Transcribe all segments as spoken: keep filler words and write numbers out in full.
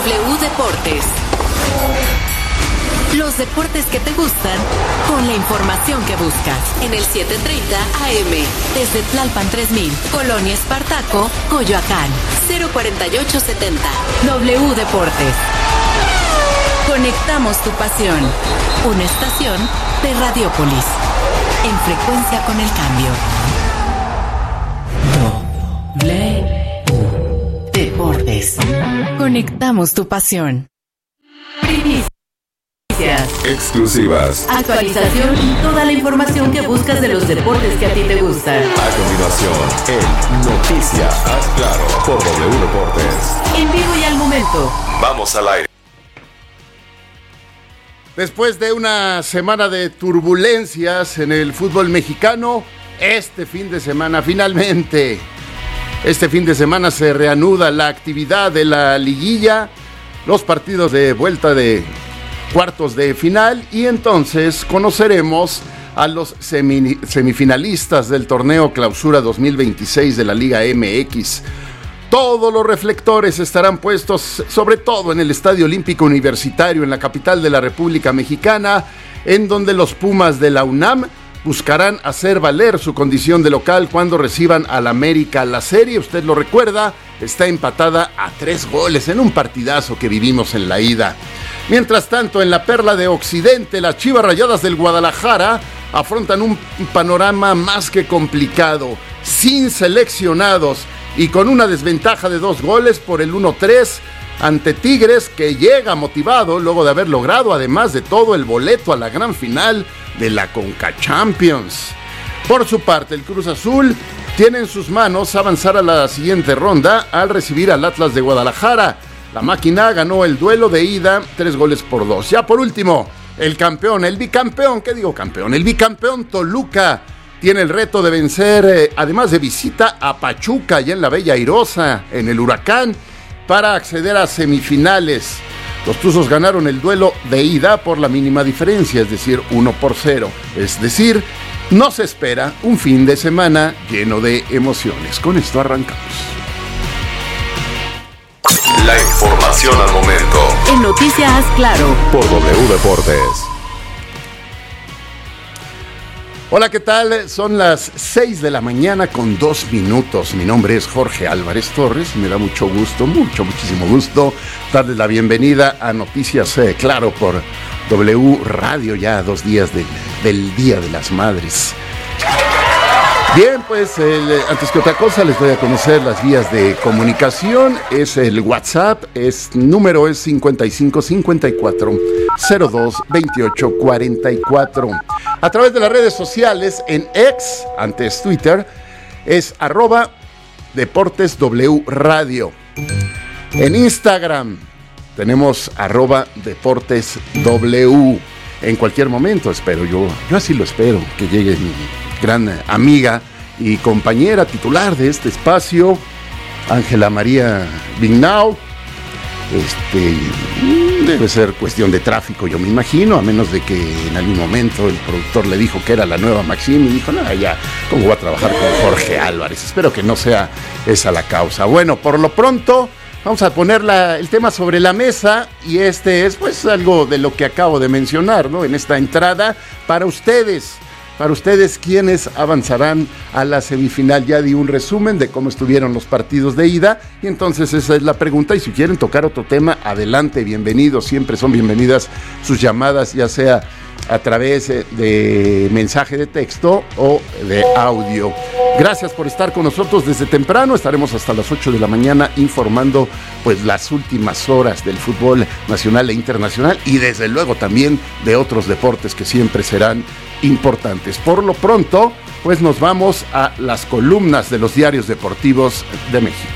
W Deportes. Los deportes que te gustan, con la información que buscas. En el setecientos treinta A M, desde Tlalpan tres mil, Colonia Espartaco, Coyoacán. cero cuarenta y ocho setenta. W Deportes. Conectamos tu pasión. Una estación de Radiópolis. En frecuencia con el cambio. W Deportes. Conectamos tu pasión. Primicias. Exclusivas. Actualización y toda la información que buscas de los deportes que a ti te gustan. A continuación, en Noticias Haz Claro por W Deportes. En vivo y al momento. Vamos al aire. Después de una semana de turbulencias en el fútbol mexicano, este fin de semana finalmente, este fin de semana se reanuda la actividad de la liguilla, los partidos de vuelta de cuartos de final, y entonces conoceremos a los semi- semifinalistas del torneo Clausura dos mil veintiséis de la Liga M X. Todos los reflectores estarán puestos, sobre todo en el Estadio Olímpico Universitario, en la capital de la República Mexicana, en donde los Pumas de la UNAM buscarán hacer valer su condición de local cuando reciban al América. La serie, usted lo recuerda, está empatada a tres goles en un partidazo que vivimos en la ida. Mientras tanto, en la Perla de Occidente, las Chivas Rayadas del Guadalajara afrontan un panorama más que complicado, sin seleccionados y con una desventaja de dos goles por el uno tres ante Tigres, que llega motivado luego de haber logrado, además de todo, el boleto a la gran final de la Conca Champions. Por su parte, el Cruz Azul tiene en sus manos avanzar a la siguiente ronda al recibir al Atlas de Guadalajara. La máquina ganó el duelo de ida, tres goles por dos. Ya por último, el campeón, el bicampeón, ¿qué digo campeón? El bicampeón Toluca tiene el reto de vencer, eh, además de visita, a Pachuca, allá en la Bella Airosa, en el Huracán, para acceder a semifinales. Los Tuzos ganaron el duelo de ida por la mínima diferencia, es decir, uno por cero. Es decir, no se espera un fin de semana lleno de emociones. Con esto arrancamos. La información al momento. En Noticias Claro por W Deportes. Hola, ¿qué tal? Son las seis de la mañana con dos minutos. Mi nombre es Jorge Álvarez Torres y me da mucho gusto, mucho, muchísimo gusto darles la bienvenida a Noticias eh, Claro por W Radio, ya a dos días de, del Día de las Madres. Bien, pues el, antes que otra cosa les doy a conocer las vías de comunicación. Es el WhatsApp, es número es cincuenta y cinco cincuenta y cuatro cero dos veintiocho cuarenta y cuatro. A través de las redes sociales, en X, antes Twitter, es arroba Deportes W Radio. En Instagram tenemos arroba Deportes W. En cualquier momento, espero yo, yo así lo espero, que llegue mi gran amiga y compañera titular de este espacio, Ángela María Vignau. Este, debe ser cuestión de tráfico, yo me imagino, a menos de que en algún momento el productor le dijo que era la nueva Maxim y dijo, no, ya, ¿cómo voy a trabajar con Jorge Álvarez? Espero que no sea esa la causa. Bueno, por lo pronto, vamos a poner la, el tema sobre la mesa, y este es pues algo de lo que acabo de mencionar, ¿no? En esta entrada, para ustedes, para ustedes quienes avanzarán a la semifinal. Ya di un resumen de cómo estuvieron los partidos de ida, y entonces esa es la pregunta, y si quieren tocar otro tema, adelante, bienvenidos, siempre son bienvenidas sus llamadas, ya sea a través de mensaje de texto o de audio. Gracias por estar con nosotros desde temprano. Estaremos hasta las ocho de la mañana informando pues las últimas horas del fútbol nacional e internacional, y desde luego también de otros deportes que siempre serán importantes. Por lo pronto, pues nos vamos a las columnas de los diarios deportivos de México.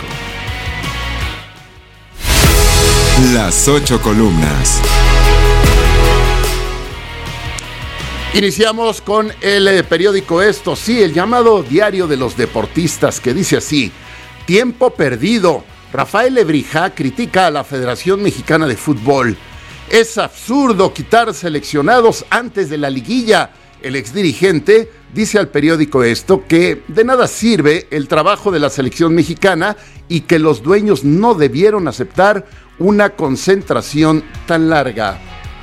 Las ocho columnas. Iniciamos con el eh, periódico Esto Sí, el llamado Diario de los Deportistas, que dice así: tiempo perdido. Rafael Lebrija critica a la Federación Mexicana de Fútbol. Es absurdo quitar seleccionados antes de la liguilla. El exdirigente dice al periódico esto que de nada sirve el trabajo de la selección mexicana y que los dueños no debieron aceptar una concentración tan larga.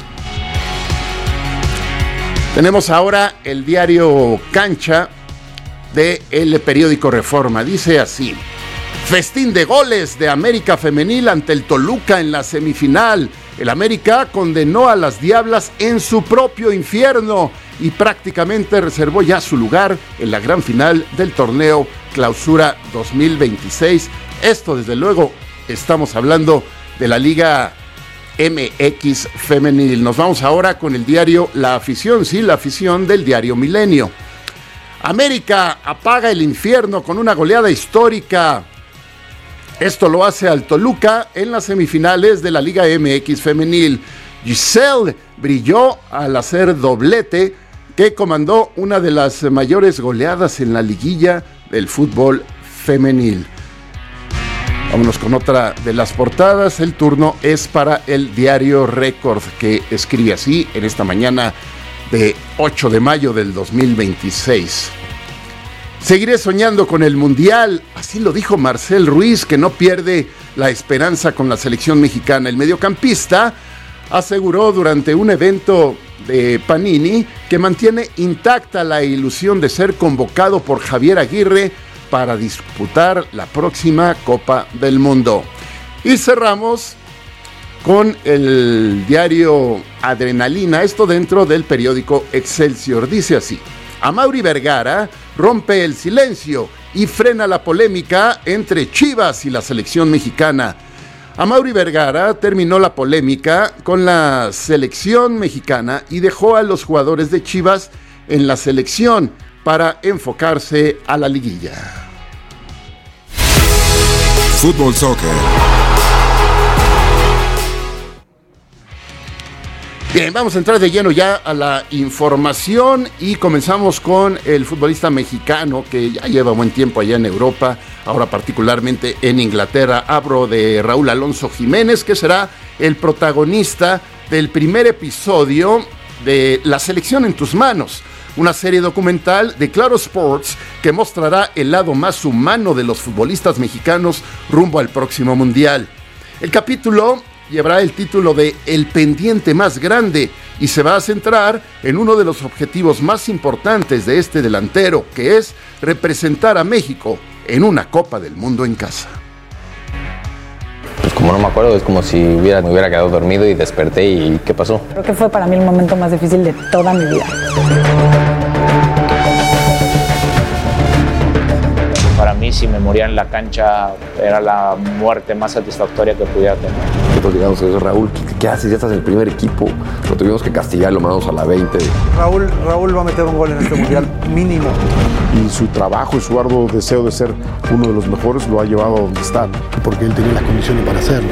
Tenemos ahora el diario Cancha del periódico Reforma. Dice así: festín de goles de América Femenil ante el Toluca en la semifinal. El América condenó a las Diablas en su propio infierno y prácticamente reservó ya su lugar en la gran final del torneo Clausura dos mil veintiséis. Esto, desde luego, estamos hablando de la Liga M X Femenil. Nos vamos ahora con el diario La Afición, sí, La Afición del diario Milenio. América apaga el infierno con una goleada histórica. Esto lo hace al Toluca en las semifinales de la Liga M X Femenil. Giselle brilló al hacer doblete que comandó una de las mayores goleadas en la liguilla del fútbol femenil. Vámonos con otra de las portadas. El turno es para el diario Récord, que escribe así en esta mañana de ocho de mayo del dos mil veintiséis. Seguiré soñando con el Mundial, así lo dijo Marcel Ruiz, que no pierde la esperanza con la selección mexicana. El mediocampista aseguró durante un evento de Panini que mantiene intacta la ilusión de ser convocado por Javier Aguirre para disputar la próxima Copa del Mundo. Y cerramos con el diario Adrenalina, esto dentro del periódico Excelsior. Dice así: Amaury Vergara rompe el silencio y frena la polémica entre Chivas y la selección mexicana. Amaury Vergara terminó la polémica con la selección mexicana y dejó a los jugadores de Chivas en la selección para enfocarse a la liguilla. Fútbol Soccer. Bien, vamos a entrar de lleno ya a la información y comenzamos con el futbolista mexicano que ya lleva buen tiempo allá en Europa, ahora particularmente en Inglaterra. Hablo de Raúl Alonso Jiménez, que será el protagonista del primer episodio de La Selección en tus Manos, una serie documental de Claro Sports que mostrará el lado más humano de los futbolistas mexicanos rumbo al próximo Mundial. El capítulo llevará el título de El pendiente más grande y se va a centrar en uno de los objetivos más importantes de este delantero, que es representar a México en una Copa del Mundo en casa. Pues como no me acuerdo, es como si hubiera, me hubiera quedado dormido y desperté y ¿qué pasó? Creo que fue para mí el momento más difícil de toda mi vida. Para mí, si me moría en la cancha, era la muerte más satisfactoria que pudiera tener. Nosotros llegamos a decir: Raúl, ¿qué, ¿qué haces? Ya estás en el primer equipo. Lo tuvimos que castigar, lo mandamos a la veinte. Raúl, Raúl va a meter un gol en este mundial, mínimo. Y su trabajo y su arduo deseo de ser uno de los mejores lo ha llevado a donde está, ¿no? Porque él tenía las condiciones para hacerlo.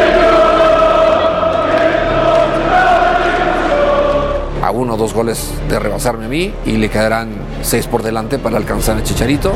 A uno o dos goles de rebasarme a mí y le quedarán seis por delante para alcanzar el Chicharito.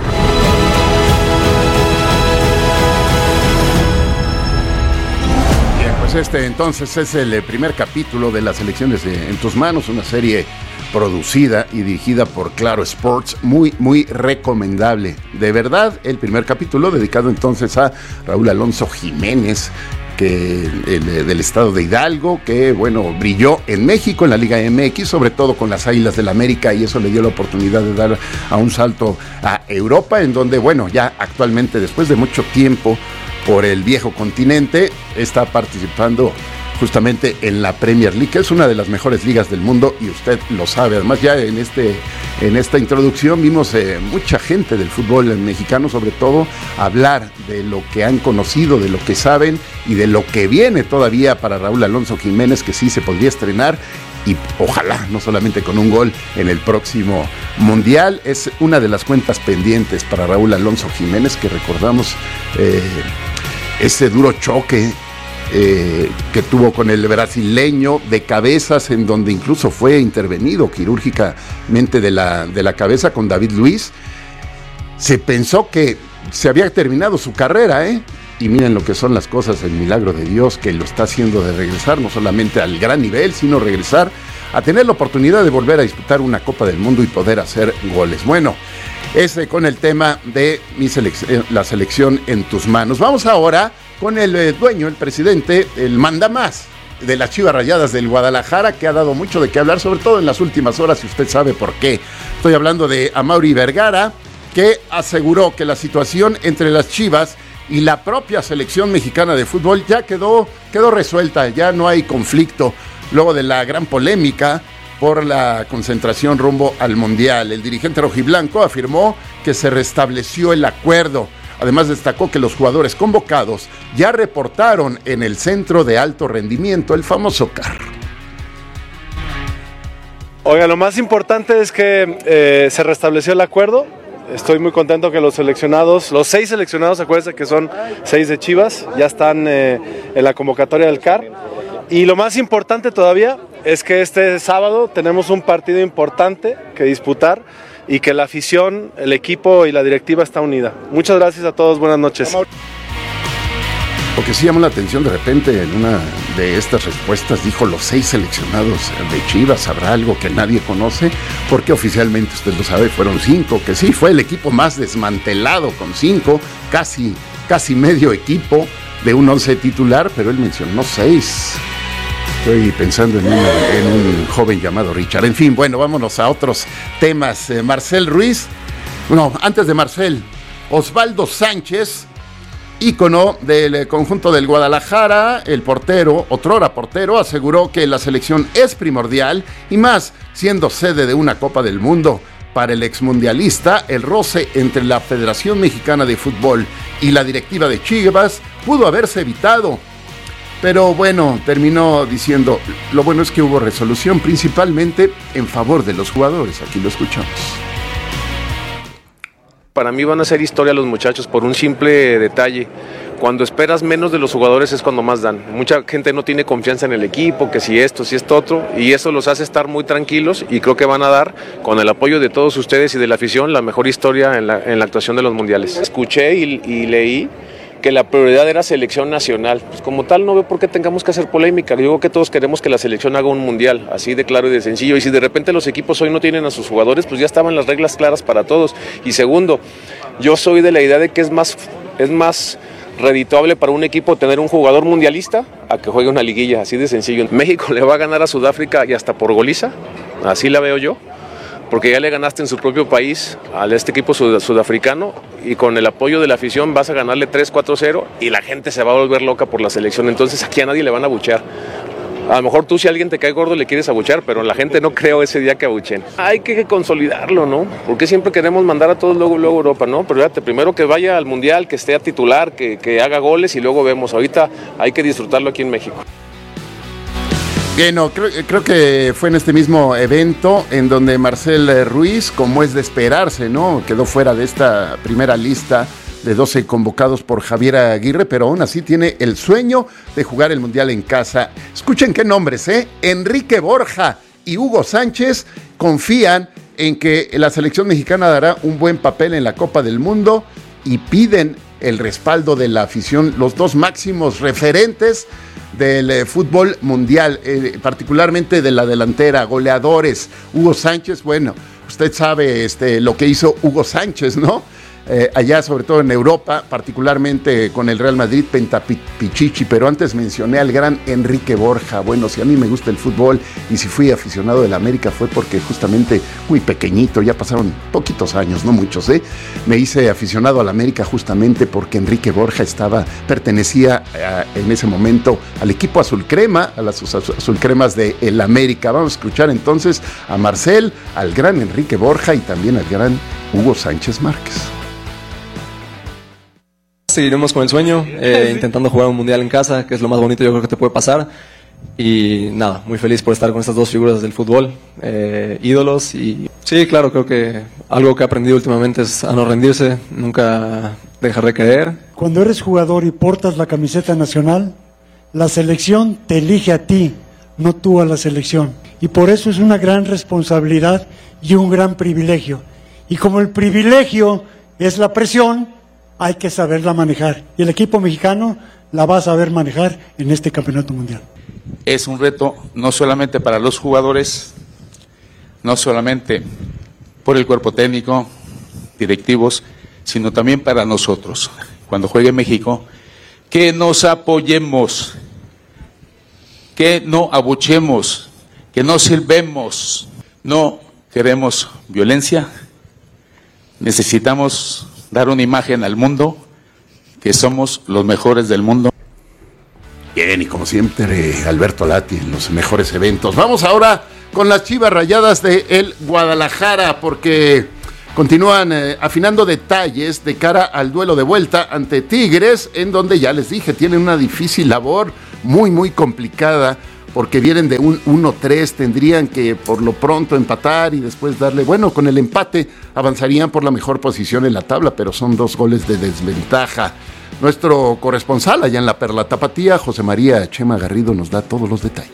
Pues este entonces es el primer capítulo de Las Elecciones en tus Manos, una serie producida y dirigida por Claro Sports, muy, muy recomendable. De verdad, el primer capítulo dedicado entonces a Raúl Alonso Jiménez, que el, del estado de Hidalgo, que bueno, brilló en México en la Liga M X, sobre todo con las Águilas del América, y eso le dio la oportunidad de dar a un salto a Europa, en donde bueno, ya actualmente, después de mucho tiempo por el viejo continente, está participando justamente en la Premier League, que es una de las mejores ligas del mundo, y usted lo sabe. Además, ya en este en esta introducción vimos eh, mucha gente del fútbol mexicano, sobre todo, hablar de lo que han conocido, de lo que saben y de lo que viene todavía para Raúl Alonso Jiménez, que sí se podría estrenar, y ojalá no solamente con un gol en el próximo Mundial. Es una de las cuentas pendientes para Raúl Alonso Jiménez, que recordamos eh, ese duro choque Eh, que tuvo con el brasileño de cabezas, en donde incluso fue intervenido quirúrgicamente de la, de la cabeza con David Luiz. Se pensó que se había terminado su carrera, ¿eh? y miren lo que son las cosas, el milagro de Dios que lo está haciendo de regresar, no solamente al gran nivel, sino regresar a tener la oportunidad de volver a disputar una Copa del Mundo y poder hacer goles. Bueno, ese con el tema de mi selec- la selección en tus manos. Vamos ahora con el eh, dueño, el presidente, el mandamás de las Chivas Rayadas del Guadalajara, que ha dado mucho de qué hablar, sobre todo en las últimas horas, y usted sabe por qué. Estoy hablando de Amaury Vergara, que aseguró que la situación entre las Chivas y la propia selección mexicana de fútbol ya quedó, quedó resuelta, ya no hay conflicto, luego de la gran polémica por la concentración rumbo al Mundial. El dirigente rojiblanco afirmó que se restableció el acuerdo. Además destacó que los jugadores convocados ya reportaron en el Centro de Alto Rendimiento, el famoso C A R. Oiga, lo más importante es que eh, se restableció el acuerdo. Estoy muy contento que los seleccionados, los seis seleccionados, acuérdense que son seis de Chivas, ya están eh, en la convocatoria del C A R. Y lo más importante todavía es que este sábado tenemos un partido importante que disputar y que la afición, el equipo y la directiva está unida. Muchas gracias a todos, buenas noches. Lo que sí llamó la atención de repente en una de estas respuestas dijo los seis seleccionados de Chivas, ¿habrá algo que nadie conoce? Porque oficialmente, usted lo sabe, fueron cinco, que sí, fue el equipo más desmantelado con cinco, casi, casi medio equipo de un once titular, pero él mencionó seis. Estoy pensando en un, en un joven llamado Richard. En fin, bueno, vámonos a otros temas. Eh, Marcel Ruiz, no, antes de Marcel, Osvaldo Sánchez, ícono del conjunto del Guadalajara, el portero, otrora portero, aseguró que la selección es primordial y más siendo sede de una Copa del Mundo. Para el exmundialista, el roce entre la Federación Mexicana de Fútbol y la directiva de Chivas pudo haberse evitado. Pero bueno, terminó diciendo, lo bueno es que hubo resolución principalmente en favor de los jugadores. Aquí lo escuchamos. Para mí van a ser historia los muchachos por un simple detalle. Cuando esperas menos de los jugadores es cuando más dan. Mucha gente no tiene confianza en el equipo, que si esto, si esto otro, y eso los hace estar muy tranquilos y creo que van a dar, con el apoyo de todos ustedes y de la afición, la mejor historia en la, en la actuación de los mundiales. Escuché y, y leí que la prioridad era selección nacional. Pues como tal no veo por qué tengamos que hacer polémica. Yo digo que todos queremos que la selección haga un mundial, así de claro y de sencillo. Y si de repente los equipos hoy no tienen a sus jugadores, pues ya estaban las reglas claras para todos. Y segundo, yo soy de la idea de que es más, es más redituable para un equipo tener un jugador mundialista a que juegue una liguilla, así de sencillo. México le va a ganar a Sudáfrica y hasta por goliza, así la veo yo. Porque ya le ganaste en su propio país a este equipo sud- sudafricano y con el apoyo de la afición vas a ganarle tres cuatro cero y la gente se va a volver loca por la selección. Entonces aquí a nadie le van a abuchear. A lo mejor tú si alguien te cae gordo le quieres abuchear, pero la gente no creo ese día que abuchen. Hay que consolidarlo, ¿no? Porque siempre queremos mandar a todos luego, luego a Europa, ¿no? Pero fíjate, primero que vaya al Mundial, que esté a titular, que, que haga goles y luego vemos. Ahorita hay que disfrutarlo aquí en México. Bien, no, creo, creo que fue en este mismo evento en donde Marcel Ruiz, como es de esperarse, ¿no? Quedó fuera de esta primera lista de doce convocados por Javier Aguirre, pero aún así tiene el sueño de jugar el Mundial en casa. Escuchen qué nombres, ¿eh? Enrique Borja y Hugo Sánchez confían en que la selección mexicana dará un buen papel en la Copa del Mundo y piden el respaldo de la afición, los dos máximos referentes del eh, fútbol mundial, eh, particularmente de la delantera, goleadores. Hugo Sánchez, bueno, usted sabe este, lo que hizo Hugo Sánchez, ¿no? Eh, allá sobre todo en Europa, particularmente con el Real Madrid, Pentapichichi, pero antes mencioné al gran Enrique Borja. Bueno, si a mí me gusta el fútbol y si fui aficionado del América fue porque justamente muy pequeñito, ya pasaron poquitos años, no muchos, ¿eh? Me hice aficionado al América justamente porque Enrique Borja estaba, pertenecía a, en ese momento al equipo azul crema, a las azul cremas de el América. Vamos a escuchar entonces a Marcel, al gran Enrique Borja y también al gran Hugo Sánchez Márquez. Seguiremos con el sueño, eh, intentando jugar un mundial en casa, que es lo más bonito yo creo que te puede pasar. Y nada, muy feliz por estar con estas dos figuras del fútbol, eh, ídolos. Y sí, claro, creo que algo que he aprendido últimamente es a no rendirse, nunca dejar de creer. Cuando eres jugador y portas la camiseta nacional, la selección te elige a ti, no tú a la selección. Y por eso es una gran responsabilidad y un gran privilegio. Y como el privilegio es la presión, hay que saberla manejar. Y el equipo mexicano la va a saber manejar en este campeonato mundial. Es un reto no solamente para los jugadores, no solamente por el cuerpo técnico, directivos, sino también para nosotros. Cuando juegue México, que nos apoyemos, que no abuchemos, que no silbemos. No queremos violencia, necesitamos dar una imagen al mundo que somos los mejores del mundo. Bien, y como siempre, Alberto Lati en los mejores eventos. Vamos ahora con las Chivas Rayadas de el Guadalajara, porque continúan eh, afinando detalles de cara al duelo de vuelta ante Tigres, en donde ya les dije, tienen una difícil labor, muy, muy complicada, porque vienen de un uno tres, tendrían que por lo pronto empatar y después darle, bueno, con el empate avanzarían por la mejor posición en la tabla, pero son dos goles de desventaja. Nuestro corresponsal allá en la Perla Tapatía, José María Chema Garrido, nos da todos los detalles.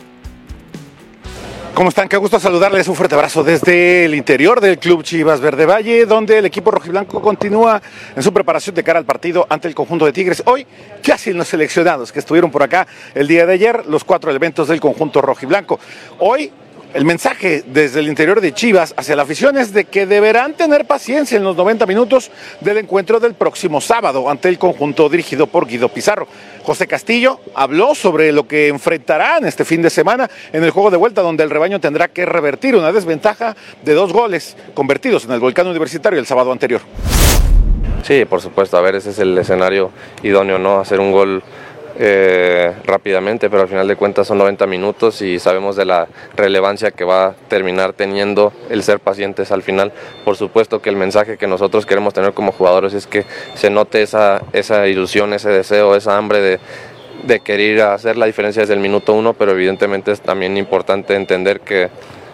¿Cómo están? Qué gusto saludarles, un fuerte abrazo desde el interior del Club Chivas Verde Valle, donde el equipo rojiblanco continúa en su preparación de cara al partido ante el conjunto de Tigres. Hoy, ya sin los seleccionados que estuvieron por acá el día de ayer, los cuatro elementos del conjunto rojiblanco. Hoy, el mensaje desde el interior de Chivas hacia la afición es de que deberán tener paciencia en los noventa minutos del encuentro del próximo sábado ante el conjunto dirigido por Guido Pizarro. José Castillo habló sobre lo que enfrentarán este fin de semana en el juego de vuelta, donde el rebaño tendrá que revertir una desventaja de dos goles convertidos en el Volcán Universitario el sábado anterior. Sí, por supuesto, a ver, ese es el escenario idóneo, ¿no? Hacer un gol Eh, rápidamente, pero al final de cuentas son noventa minutos y sabemos de la relevancia que va a terminar teniendo el ser pacientes al final. Por supuesto que el mensaje que nosotros queremos tener como jugadores es que se note esa, esa ilusión, ese deseo, esa hambre de, de querer hacer la diferencia desde el minuto uno, pero evidentemente es también importante entender que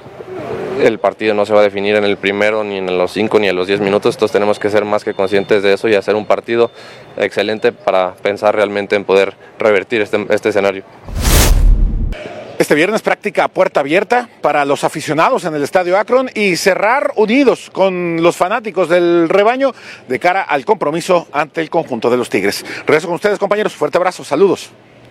el partido no se va a definir en el primero, ni en los cinco, ni en los diez minutos. Entonces tenemos que ser más que conscientes de eso y hacer un partido excelente para pensar realmente en poder revertir este, este escenario. Este viernes práctica a puerta abierta para los aficionados en el Estadio Akron y cerrar unidos con los fanáticos del rebaño de cara al compromiso ante el conjunto de los Tigres. Regreso con ustedes, compañeros. Fuerte abrazo. Saludos.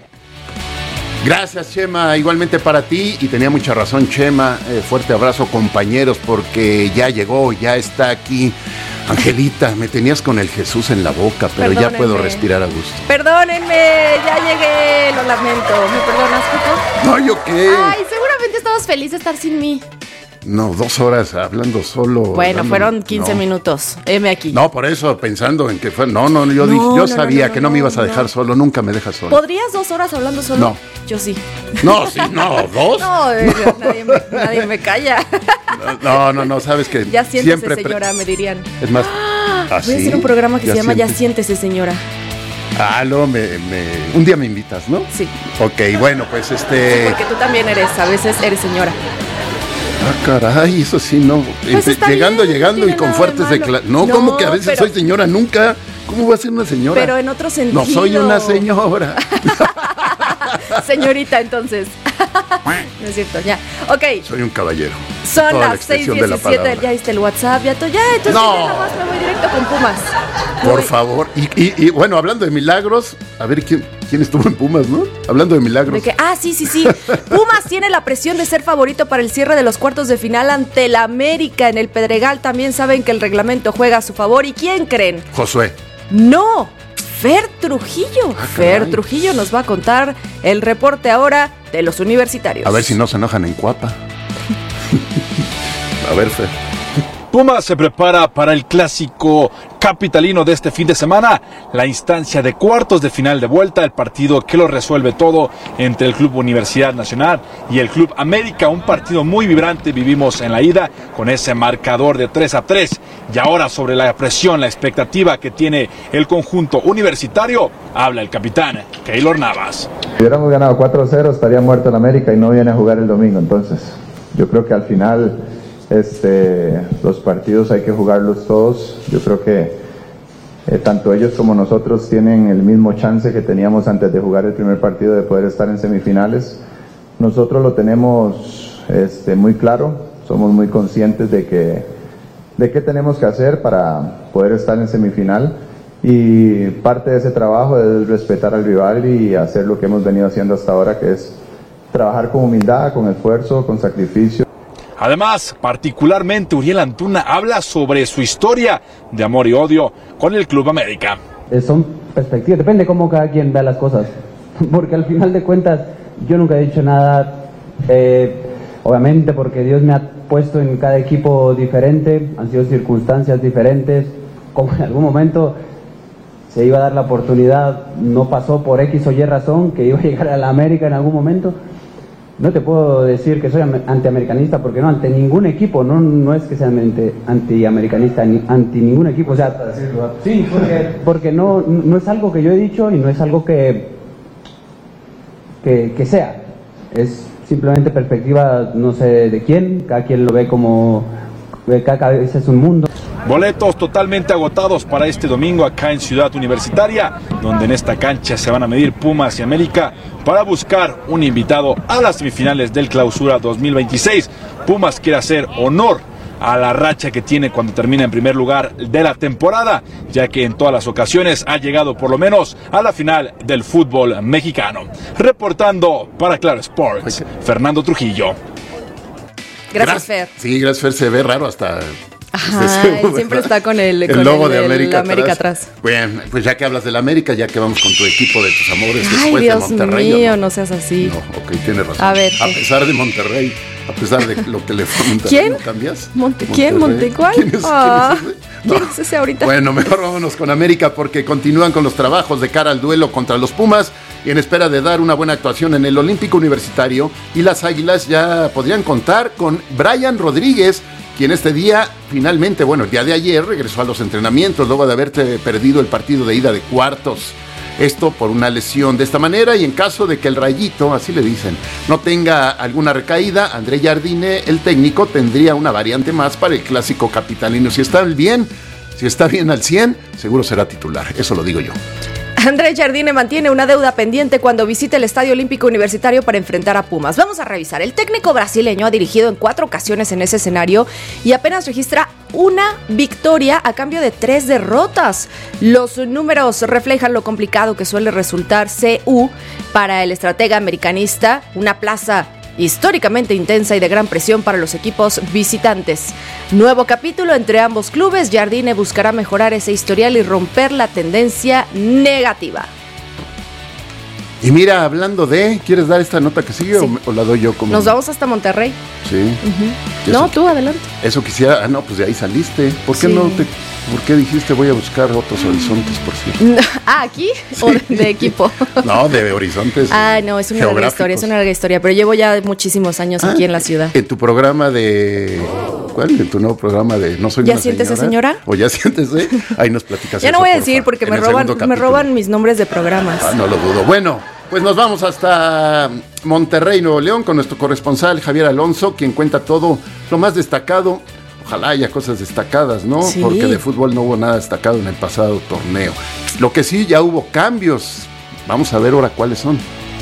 Gracias, Chema, igualmente para ti, y tenía mucha razón, Chema, eh, fuerte abrazo, compañeros, porque ya llegó, ya está aquí. Angelita, me tenías con el Jesús en la boca, pero Perdónenme. Ya puedo respirar a gusto. Perdónenme, ya llegué, lo lamento. ¿Me perdonas, Coco? No, ¿yo qué? Ay, seguramente estabas feliz de estar sin mí. No, dos horas hablando solo. Bueno, hablando, fueron quince no. minutos. Heme aquí. No, por eso, pensando en que fue. No, no, yo, no, dije, yo no, sabía no, no, que no, no me ibas a dejar no. solo, nunca me dejas solo. ¿Podrías dos horas hablando solo? No. Yo sí. No, sí, no, dos. No, eh, nadie, me, nadie me calla. No, no, no, sabes que. Ya siéntese, siempre señora, me dirían. Es más. ¡Ah! Así, voy a hacer un programa que ya se llama sientes. Ya siéntese, señora. Ah, no, me, me, un día me invitas, ¿no? Sí. Ok, bueno, pues este. Sí, porque tú también eres, a veces eres señora. Ah, caray, eso sí, no. Pues Este, llegando, bien, llegando no y con fuertes declaraciones. No, no, como que a veces pero, soy señora, nunca. ¿Cómo voy a ser una señora? Pero en otro sentido. No soy una señora. Señorita, entonces. No es cierto, ya. Ok. Soy un caballero. Son las seis diecisiete, ya viste el WhatsApp, ya, to, ya entonces no. ya nomás me voy directo con Pumas. Por voy. favor. Y, y, y bueno, hablando de milagros, a ver quién, quién estuvo en Pumas, ¿no? Hablando de milagros. ¿De qué? Ah, sí, sí, sí. Pumas tiene la presión de ser favorito para el cierre de los cuartos de final ante el América en el Pedregal. También saben que el reglamento juega a su favor. ¿Y quién creen? Josué. No. Fer Trujillo. Ah, Fer Trujillo nos va a contar el reporte ahora de los universitarios. A ver si no se enojan en Cuapa. A ver, Fer. Pumas se prepara para el clásico capitalino de este fin de semana, la instancia de cuartos de final de vuelta, el partido que lo resuelve todo entre el Club Universidad Nacional y el Club América, un partido muy vibrante vivimos en la ida con ese marcador de tres a tres, y ahora sobre la presión, la expectativa que tiene el conjunto universitario, habla el capitán Keylor Navas. Si hubiéramos ganado cuatro a cero estaría muerto el América y no viene a jugar el domingo, entonces yo creo que al final Este, los partidos hay que jugarlos todos. Yo creo que eh, tanto ellos como nosotros tienen el mismo chance que teníamos antes de jugar el primer partido de poder estar en semifinales. Nosotros lo tenemos este, muy claro, somos muy conscientes de que de qué tenemos que hacer para poder estar en semifinal y parte de ese trabajo es respetar al rival y hacer lo que hemos venido haciendo hasta ahora, que es trabajar con humildad, con esfuerzo, con sacrificio. Además, particularmente Uriel Antuna habla sobre su historia de amor y odio con el Club América. Son perspectivas, depende cómo cada quien vea las cosas, porque al final de cuentas yo nunca he dicho nada, eh, obviamente porque Dios me ha puesto en cada equipo diferente, han sido circunstancias diferentes, como en algún momento se iba a dar la oportunidad, no pasó por X o Y razón, que iba a llegar a la América en algún momento. No te puedo decir que soy antiamericanista, porque no, ante ningún equipo, no, no es que sea antiamericanista, ni anti ningún equipo, o sea, sí, porque, porque no, no es algo que yo he dicho y no es algo que, que, que sea, es simplemente perspectiva, no sé de quién, cada quien lo ve como, cada cabeza es un mundo. Boletos totalmente agotados para este domingo acá en Ciudad Universitaria, donde en esta cancha se van a medir Pumas y América para buscar un invitado a las semifinales del Clausura dos mil veintiséis. Pumas quiere hacer honor a la racha que tiene cuando termina en primer lugar de la temporada, ya que en todas las ocasiones ha llegado por lo menos a la final del fútbol mexicano. Reportando para Claro Sports, Fernando Trujillo. Gracias, Fer. Sí, gracias, Fer. Se ve raro hasta... Ajá, él siempre está con el, el con logo el, de América, América atrás. atrás. Bueno, pues ya que hablas del América, ya que vamos con tu equipo de tus amores Ay, después Dios de Monterrey. mío, no? no seas así. No, ok, tienes razón. A ver. A pesar de Monterrey, a pesar de lo que le fue a Monterrey, ¿Quién? ¿no cambias? Monte, ¿Quién? ¿Monte cuál? ¿Quién es, ah, ¿quién es ese? ¿Quién No. es ese ahorita? Bueno, mejor vámonos con América porque continúan con los trabajos de cara al duelo contra los Pumas y en espera de dar una buena actuación en el Olímpico Universitario, y las Águilas ya podrían contar con Brian Rodríguez, quien este día, finalmente, bueno, el día de ayer regresó a los entrenamientos luego de haberte perdido el partido de ida de cuartos. Esto por una lesión de esta manera, y en caso de que el Rayito, así le dicen, no tenga alguna recaída, André Jardine, el técnico, tendría una variante más para el clásico capitalino. Si está bien, si está bien al cien, seguro será titular, eso lo digo yo. André Jardine mantiene una deuda pendiente cuando visita el Estadio Olímpico Universitario para enfrentar a Pumas. Vamos a revisar. El técnico brasileño ha dirigido en cuatro ocasiones en ese escenario y apenas registra una victoria a cambio de tres derrotas. Los números reflejan lo complicado que suele resultar C U para el estratega americanista, una plaza históricamente intensa y de gran presión para los equipos visitantes. Nuevo capítulo entre ambos clubes. Jardine buscará mejorar ese historial y romper la tendencia negativa. Y mira, hablando de, ¿quieres dar esta nota que sigue sí. o, o la doy yo como? Nos vamos hasta Monterrey. Sí. Uh-huh. No, tú adelante. Eso quisiera, ah no, pues de ahí saliste. ¿Por qué sí. no te, por qué dijiste voy a buscar otros horizontes, por cierto? Ah, ¿aquí? ¿O de equipo? No, de horizontes. Ah, no, es una larga historia, es una larga historia, pero llevo ya muchísimos años ah, aquí en la ciudad. En tu programa de, ¿cuál? En tu nuevo programa de No soy ¿Ya una siéntese, señora? señora? O ya siéntese, ahí nos platicas. Ya eso, no voy a decir porque me roban, me roban mis nombres de programas. Ah, no lo dudo. Bueno, pues nos vamos hasta Monterrey, Nuevo León, con nuestro corresponsal Javier Alonso, quien cuenta todo lo más destacado. Ojalá haya cosas destacadas, ¿no? Sí. Porque de fútbol no hubo nada destacado en el pasado torneo. Lo que sí, ya hubo cambios. Vamos a ver ahora cuáles son.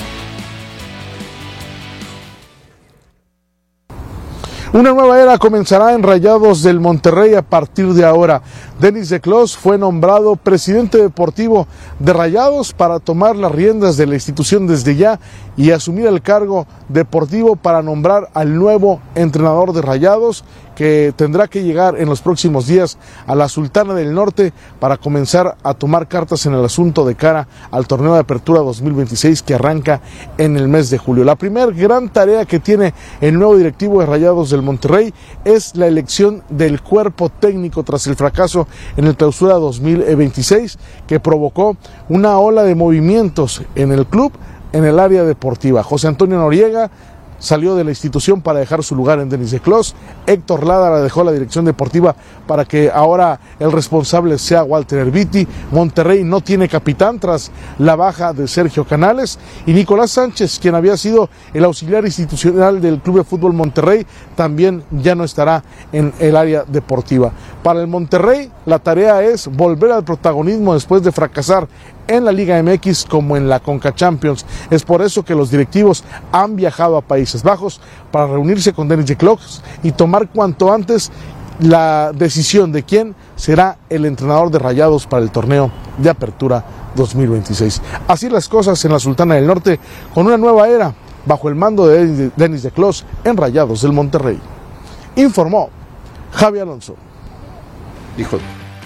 Una nueva era comenzará en Rayados del Monterrey a partir de ahora. Denis de Clos fue nombrado presidente deportivo de Rayados para tomar las riendas de la institución desde ya y asumir el cargo deportivo para nombrar al nuevo entrenador de Rayados, que tendrá que llegar en los próximos días a la Sultana del Norte para comenzar a tomar cartas en el asunto de cara al torneo de apertura dos mil veintiséis que arranca en el mes de julio. La primera gran tarea que tiene el nuevo directivo de Rayados del Monterrey es la elección del cuerpo técnico tras el fracaso en el Clausura dos mil veintiséis, que provocó una ola de movimientos en el club en el área deportiva. José Antonio Noriega salió de la institución para dejar su lugar en Denis de Clos. Héctor Ládara dejó la dirección deportiva para que ahora el responsable sea Walter Erviti. Monterrey no tiene capitán tras la baja de Sergio Canales, y Nicolás Sánchez, quien había sido el auxiliar institucional del Club de Fútbol Monterrey, también ya no estará en el área deportiva. Para el Monterrey, la tarea es volver al protagonismo después de fracasar en la Liga M X como en la Conca Champions. Es por eso que los directivos han viajado a Países Bajos para reunirse con Denis de Clos y tomar cuanto antes la decisión de quién será el entrenador de Rayados para el torneo de Apertura dos mil veintiséis. Así las cosas en la Sultana del Norte, con una nueva era bajo el mando de Denis de Clos en Rayados del Monterrey. Informó Javi Alonso. Hijo.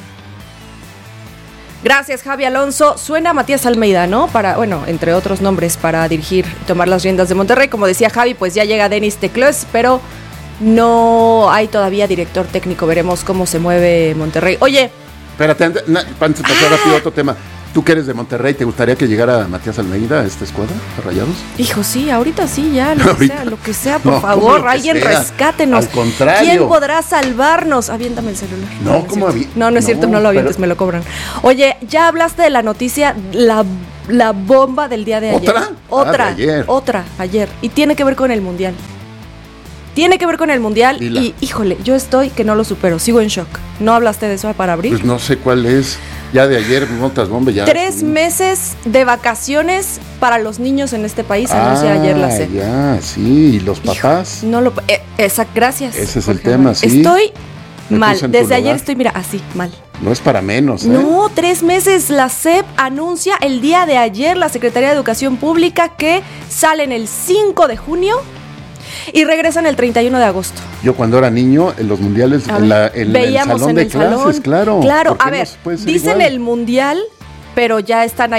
Gracias, Javi Alonso. Suena Matías Almeida, ¿no? Para, bueno, entre otros nombres, para dirigir, tomar las riendas de Monterrey. Como decía Javi, pues ya llega Denis de Clos, pero no hay todavía director técnico. Veremos cómo se mueve Monterrey. Oye. Espérate, antes de pasar rápido a otro tema. ¿Tú que eres de Monterrey, te gustaría que llegara Matías Almeida a esta escuadra, a Rayados? Hijo, sí, ahorita sí, ya, lo ahorita. que sea, lo que sea, por No, favor, que alguien sea. rescátenos. Al contrario. ¿Quién podrá salvarnos? Aviéntame el celular. No, no ¿cómo avi- No, no es no, cierto, no lo avientes, pero- me lo cobran. Oye, ya hablaste de la noticia, la, la bomba del día de ayer. ¿Otra? Otra, Ah, de ayer. otra, ayer. Y tiene que ver con el Mundial. Tiene que ver con el Mundial Dila. y, híjole, yo estoy que no lo supero, sigo en shock. ¿No hablaste de eso para abrir? Pues no sé cuál es. Ya de ayer, notas bomba, ya. Tres meses de vacaciones para los niños en este país, anuncia ayer la C E P. Ya, sí, y los papás. No lo, eh, esa, gracias. Ese es el Jorge tema, Amaro. sí. Estoy Me mal. puse en tu Desde ayer lugar. estoy, mira, así, mal. No es para menos, ¿eh? No, tres meses. La C E P anuncia el día de ayer, la Secretaría de Educación Pública, que salen el cinco de junio y regresan el treinta y uno de agosto. Yo cuando era niño, en los mundiales, A en, ver, la, en el veíamos salón en de el clases, salón. claro. Claro, ¿Por qué a no ver, se puede ser dicen igual? el mundial, pero ya están ahí